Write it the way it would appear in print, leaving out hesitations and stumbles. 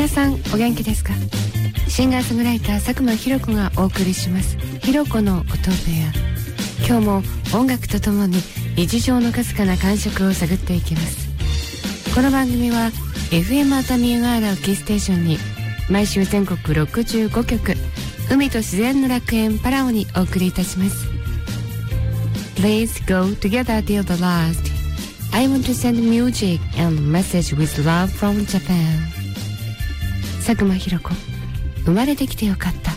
さんお元気ですか？シンガーソングライター佐久間ひろ子がお送りしますひろ子の音部屋。今日も音楽とともに日常のかすかな感触を探っていきます。この番組は FM 熱海湯河原をキーステーションに毎週全国65局海と自然の楽園パラオにお送りいたします。 Please go together till the last. I want to send music and message with love from Japan. 佐久間ひろ子、生まれてきてよかった。